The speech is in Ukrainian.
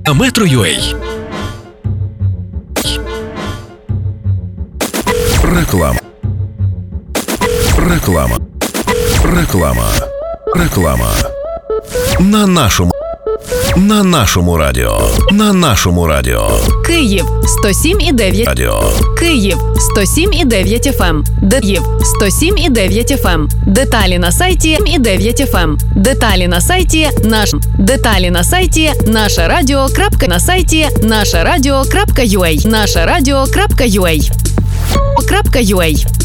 Metro.ua. Реклама. Реклама. Реклама. Реклама. На нашому радіо. На нашому радіо. Київ 107,9 Радіо. Київ 107,9 FM. Київ 107,9 FM. Деталі на сайті 9 FM. Деталі на сайті наш. Деталі на сайті наше радіо. На сайті нашерадіо.ua. Нашерадіо.ua.